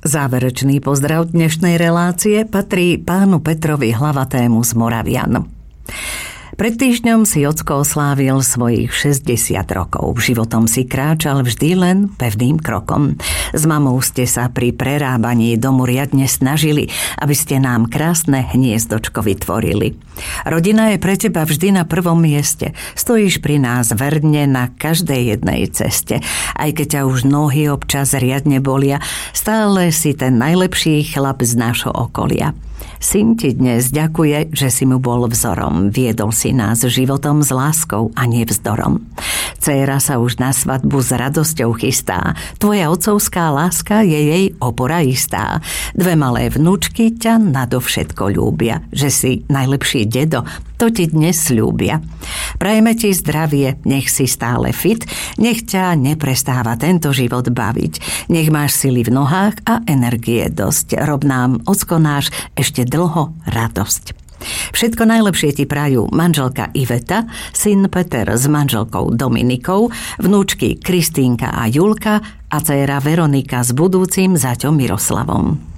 Záverečný pozdrav dnešnej relácie patrí pánu Petrovi Hlavatému z Moravian. Pred týždňom si ocko oslávil svojich 60 rokov. Životom si kráčal vždy len pevným krokom. S mamou ste sa pri prerábaní domu riadne snažili, aby ste nám krásne hniezdočko vytvorili. Rodina je pre teba vždy na prvom mieste. Stojíš pri nás verne na každej jednej ceste. Aj keď ťa už nohy občas riadne bolia, stále si ten najlepší chlap z nášho okolia. Syn ti dnes ďakuje, že si mu bol vzorom. Viedol si nás životom s láskou a nevzdorom. Dcéra sa už na svadbu s radosťou chystá. Tvoja otcovská láska je jej opora istá. Dve malé vnúčky ťa nadovšetko ľúbia. Že si najlepší dedo, to ti dnes sľúbia. Prajme ti zdravie, nech si stále fit, nech ťa neprestáva tento život baviť. Nech máš sily v nohách a energie dosť. Rob nám, ocko náš, ešte dlho radosť. Všetko najlepšie ti prajú manželka Iveta, syn Peter s manželkou Dominikou, vnúčky Kristínka a Julka a dcéra Veronika s budúcim zaťom Miroslavom.